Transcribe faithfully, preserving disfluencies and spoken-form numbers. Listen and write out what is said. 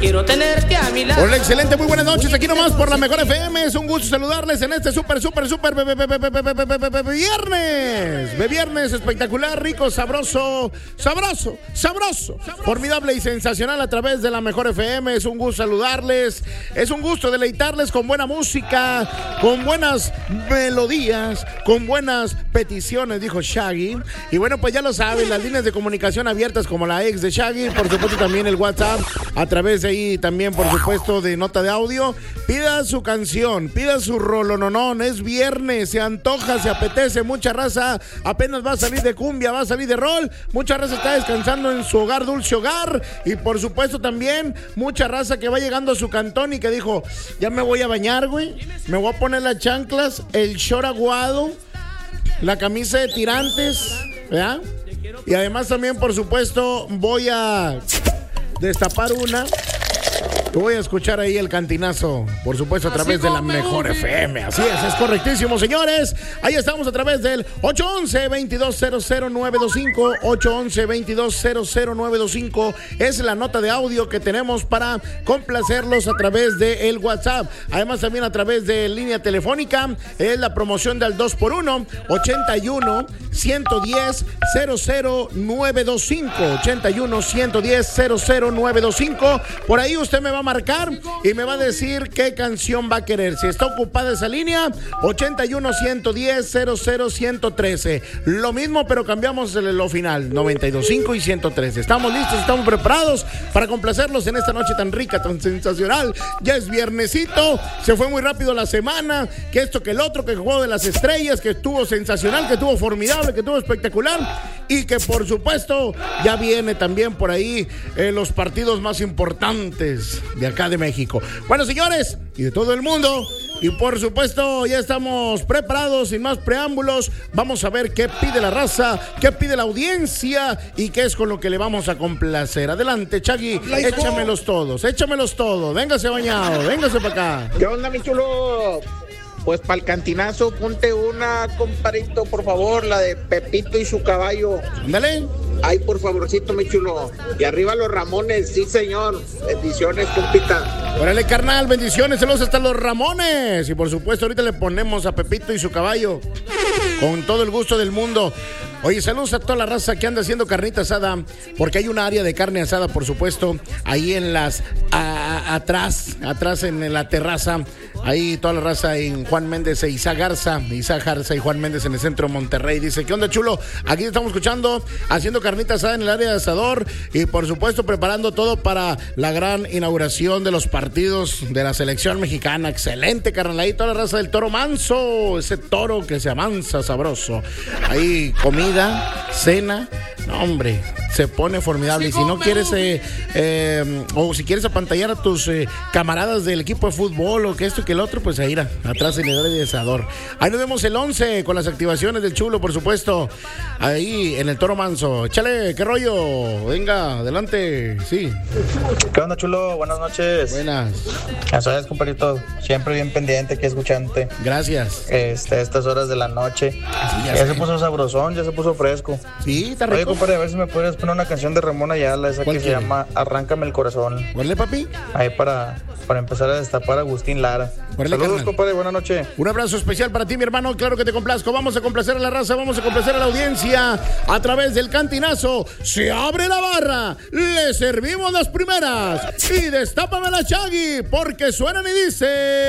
quiero tenerte a mi lado. Hola, excelente, muy buenas noches. Aquí nomás por la Mejor F M. Es un gusto saludarles en este súper, súper, súper viernes. De viernes espectacular, rico, sabroso, sabroso, sabroso, formidable y sensacional a través de la Mejor F M. Es un gusto saludarles. Es un gusto deleitarles con buena música, con buenas melodías, con buenas peticiones, dijo Shaggy. Y bueno, pues ya lo saben, las líneas de comunicación abiertas como la ex de Shaggy, por supuesto también el WhatsApp, a través de ahí también, por supuesto, de nota de audio. Pida su canción, pida su rolononón, es viernes, se antoja, se apetece, mucha raza apenas va a salir de cumbia, va a salir de rol, mucha raza está descansando en su hogar, dulce hogar, y por supuesto también mucha raza que va llegando a su cantón y que dijo, ya me voy a bañar, güey, me voy a poner las chanclas, el short aguado, la camisa de tirantes, ¿verdad? Y además también, por supuesto, voy a destapar una. Voy a escuchar ahí el cantinazo, por supuesto, a través de la Mejor F M. Así es, es correctísimo, señores. Ahí estamos a través del ocho once, veintidós cero cero nueve dos cinco, ocho once, veintidós cero cero nueve dos cinco. Es la nota de audio que tenemos para complacerlos a través del WhatsApp. Además, también a través de línea telefónica, es la promoción del dos por uno, ochenta y uno, ciento diez, cero cero nueve dos cinco, ochenta y uno, ciento diez, cero cero nueve dos cinco. Por ahí usted me va a marcar y me va a decir qué canción va a querer. Si está ocupada esa línea, ochenta y uno, ciento diez, cero cero, ciento trece. Lo mismo, pero cambiamos el, lo final, noventa y dos, cinco y ciento trece. Estamos listos, estamos preparados para complacerlos en esta noche tan rica, tan sensacional. Ya es viernesito, se fue muy rápido la semana, que esto, que el otro, que el Juego de las Estrellas, que estuvo sensacional, que estuvo formidable, que estuvo espectacular, y que por supuesto ya viene también por ahí eh, los partidos más importantes de acá de México. Bueno, señores, y de todo el mundo, y por supuesto ya estamos preparados, sin más preámbulos. Vamos a ver qué pide la raza, qué pide la audiencia y qué es con lo que le vamos a complacer. Adelante, Chagui, échamelos todos, échamelos todos. Véngase bañado, véngase para acá. ¿Qué onda, mi chulo? Pues para el cantinazo, ponte una, comparito, por favor, la de Pepito y su caballo. Ándale. Ay, por favorcito, mi chulo. Y arriba los Ramones, sí, señor. Bendiciones, compita. Órale, carnal, bendiciones, saludos hasta los Ramones. Y por supuesto, ahorita le ponemos a Pepito y su caballo con todo el gusto del mundo. Oye, saludos a toda la raza que anda haciendo carnita asada, porque hay una área de carne asada, por supuesto, ahí en las, a, atrás, atrás en la terraza, ahí toda la raza en Juan Méndez e Isa Garza, Isa Garza y Juan Méndez en el centro de Monterrey. Dice, ¿qué onda, chulo? Aquí estamos escuchando, haciendo carnita asada en el área de asador y por supuesto preparando todo para la gran inauguración de los partidos de la selección mexicana. Excelente, carnal, ahí toda la raza del Toro Manso, ese toro que se amansa sabroso. Ahí comida, cena, no, hombre, se pone formidable. Y si no quieres eh, eh, o si quieres apantallar a tus eh, camaradas del equipo de fútbol o que esto y que el otro, pues ahí atrás en el área de asador. Ahí nos vemos el once con las activaciones del chulo, por supuesto, ahí en el Toro Manso. Échale, qué rollo, venga, adelante, sí. ¿Qué onda, chulo? Buenas noches. Buenas. Ya sabes, compadrito, siempre bien pendiente, aquí escuchante. Gracias. Este, estas horas de la noche. Sí, ya ya sé. se puso sabrosón, ya se puso fresco. Sí, está Oye, rico. compadre, a ver si me podrías poner una canción de Ramón Ayala, esa ¿Cuál que quiere? se llama Arráncame el corazón. Órale, papi. Ahí para, para empezar a destapar a Agustín Lara. Órale, Saludos, carnal. compadre, buenas noches. Un abrazo especial para ti, mi hermano. Claro que te complazco. Vamos a complacer a la raza, vamos a complacer a la audiencia a través del cantinazo. Se abre la barra, le servimos las primeras y destápame la Shaggy porque suenan y dice...